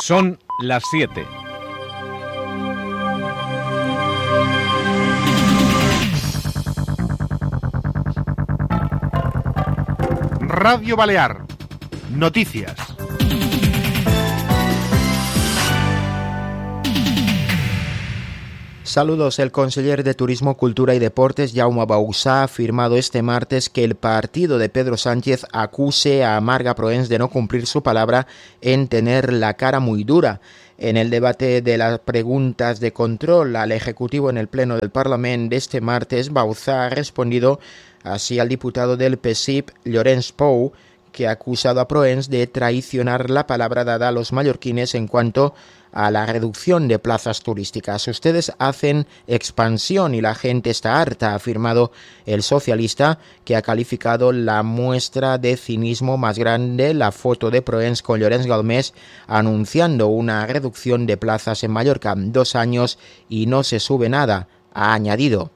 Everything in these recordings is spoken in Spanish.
Son las 7. Radio Balear. Noticias. Saludos. El conseller de Turismo, Cultura y Deportes, Jaume Bauzá, ha afirmado este martes que el partido de Pedro Sánchez acuse a Marga Proens de no cumplir su palabra en tener la cara muy dura. En el debate de las preguntas de control al Ejecutivo en el Pleno del Parlamento de este martes, Bauzá ha respondido así al diputado del PSIP, Llorenç Pou, que ha acusado a Proens de traicionar la palabra dada a los mallorquines en cuanto a la reducción de plazas turísticas. Ustedes hacen expansión y la gente está harta, ha afirmado el socialista, que ha calificado la muestra de cinismo más grande la foto de Proens con Llorenç Galmés anunciando una reducción de plazas en Mallorca. 2 años y no se sube nada, ha añadido.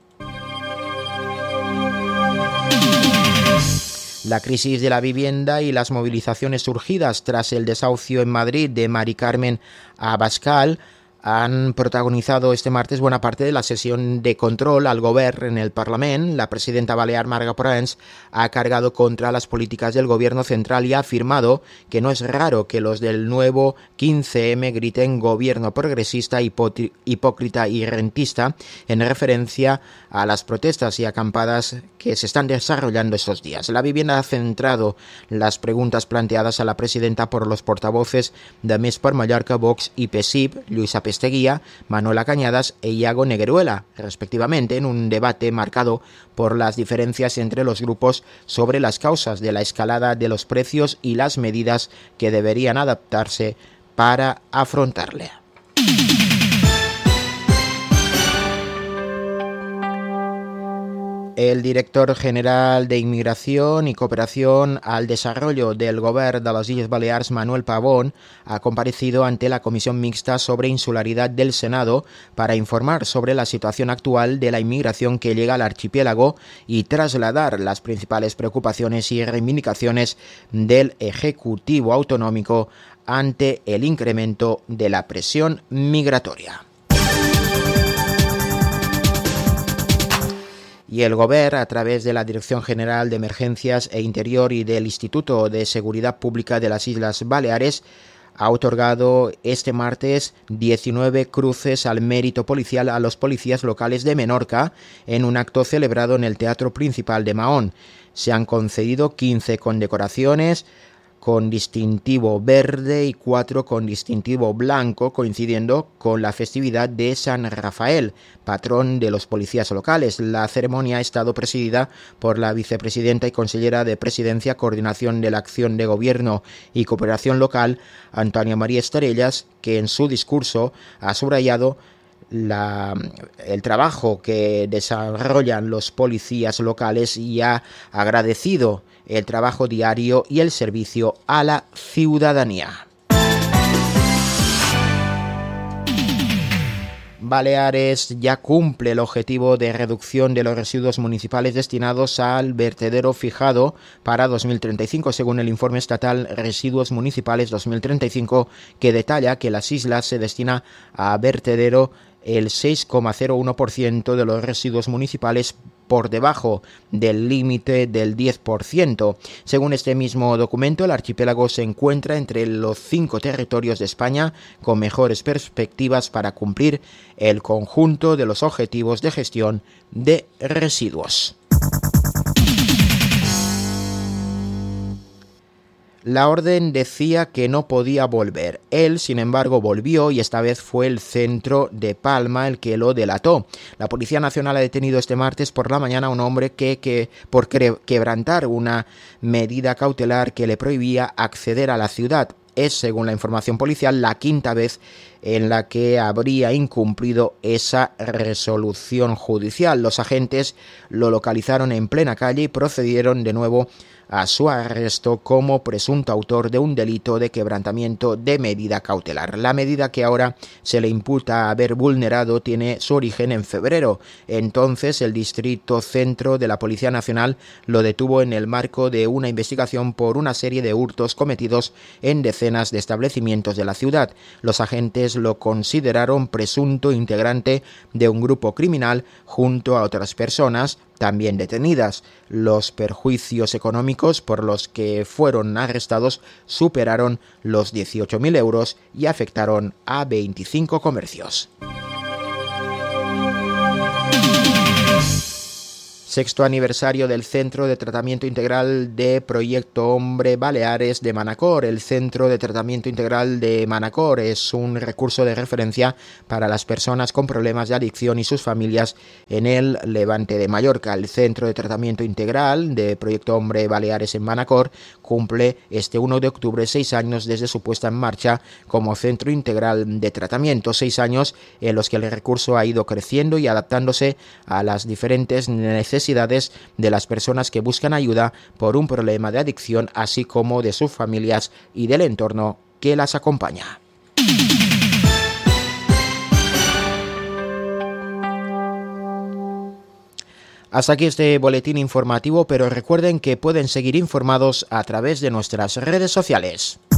La crisis de la vivienda y las movilizaciones surgidas tras el desahucio en Madrid de Mari Carmen Abascal han protagonizado este martes buena parte de la sesión de control al Govern en el Parlament. La presidenta balear Marga Proens ha cargado contra las políticas del Gobierno central y ha afirmado que no es raro que los del nuevo 15M griten gobierno progresista, hipócrita y rentista en referencia a las protestas y acampadas que se están desarrollando estos días. La vivienda ha centrado las preguntas planteadas a la presidenta por los portavoces de Més per Mallorca, Vox y PSIP, Lluïsa Pesteguía, Manuela Cañadas e Iago Negueruela, respectivamente, en un debate marcado por las diferencias entre los grupos sobre las causas de la escalada de los precios y las medidas que deberían adaptarse para afrontarle. El director general de Inmigración y Cooperación al Desarrollo del Govern de las Illes Balears, Manuel Pavón, ha comparecido ante la Comisión Mixta sobre Insularidad del Senado para informar sobre la situación actual de la inmigración que llega al archipiélago y trasladar las principales preocupaciones y reivindicaciones del Ejecutivo Autonómico ante el incremento de la presión migratoria. Y el Govern, a través de la Dirección General de Emergencias e Interior y del Instituto de Seguridad Pública de las Islas Baleares, ha otorgado este martes 19 cruces al mérito policial a los policías locales de Menorca en un acto celebrado en el Teatro Principal de Mahón. Se han concedido 15 condecoraciones con distintivo verde y 4 con distintivo blanco, coincidiendo con la festividad de San Rafael, patrón de los policías locales. La ceremonia ha estado presidida por la vicepresidenta y consellera de Presidencia, Coordinación de la Acción de Gobierno y Cooperación Local, Antònia Maria Estarellas, que en su discurso ha subrayado el trabajo que desarrollan los policías locales y ha agradecido el trabajo diario y el servicio a la ciudadanía. Baleares ya cumple el objetivo de reducción de los residuos municipales destinados al vertedero fijado para 2035, según el informe estatal Residuos Municipales 2035, que detalla que las islas se destina a vertedero el 6,01% de los residuos municipales, por debajo del límite del 10%. Según este mismo documento, el archipiélago se encuentra entre los 5 territorios de España con mejores perspectivas para cumplir el conjunto de los objetivos de gestión de residuos. La orden decía que no podía volver. Él, sin embargo, volvió y esta vez fue el centro de Palma el que lo delató. La Policía Nacional ha detenido este martes por la mañana a un hombre que por quebrantar una medida cautelar que le prohibía acceder a la ciudad. Es, según la información policial, la 5ª vez en la que habría incumplido esa resolución judicial. Los agentes lo localizaron en plena calle y procedieron de nuevo a su arresto como presunto autor de un delito de quebrantamiento de medida cautelar. La medida que ahora se le imputa haber vulnerado tiene su origen en febrero. Entonces, el Distrito Centro de la Policía Nacional lo detuvo en el marco de una investigación por una serie de hurtos cometidos en decenas de establecimientos de la ciudad. Los agentes lo consideraron presunto integrante de un grupo criminal junto a otras personas también detenidas. Los perjuicios económicos por los que fueron arrestados superaron los 18.000 euros y afectaron a 25 comercios. Sexto aniversario del Centro de Tratamiento Integral de Proyecto Hombre Baleares de Manacor. El Centro de Tratamiento Integral de Manacor es un recurso de referencia para las personas con problemas de adicción y sus familias en el Levante de Mallorca. El Centro de Tratamiento Integral de Proyecto Hombre Baleares en Manacor cumple este 1 de octubre 6 años desde su puesta en marcha como centro integral de tratamiento. 6 años en los que el recurso ha ido creciendo y adaptándose a las diferentes necesidades de las personas que buscan ayuda por un problema de adicción, así como de sus familias y del entorno que las acompaña. Hasta aquí este boletín informativo, pero recuerden que pueden seguir informados a través de nuestras redes sociales.